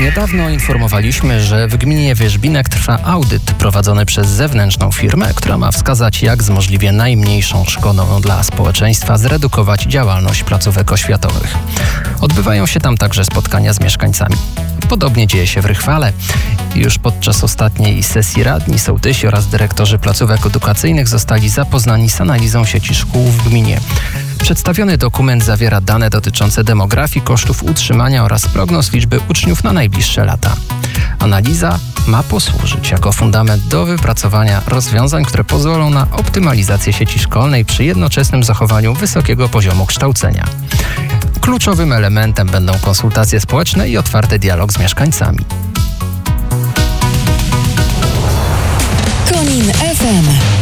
Niedawno informowaliśmy, że w gminie Wierzbinek trwa audyt prowadzony przez zewnętrzną firmę, która ma wskazać, jak z możliwie najmniejszą szkodą dla społeczeństwa zredukować działalność placówek oświatowych. Odbywają się tam także spotkania z mieszkańcami. Podobnie dzieje się w Rychwale. Już podczas ostatniej sesji radni, sołtysi oraz dyrektorzy placówek edukacyjnych zostali zapoznani z analizą sieci szkół w gminie. Przedstawiony dokument zawiera dane dotyczące demografii, kosztów utrzymania oraz prognoz liczby uczniów na najbliższe lata. Analiza ma posłużyć jako fundament do wypracowania rozwiązań, które pozwolą na optymalizację sieci szkolnej przy jednoczesnym zachowaniu wysokiego poziomu kształcenia. Kluczowym elementem będą konsultacje społeczne i otwarty dialog z mieszkańcami. Konin FM.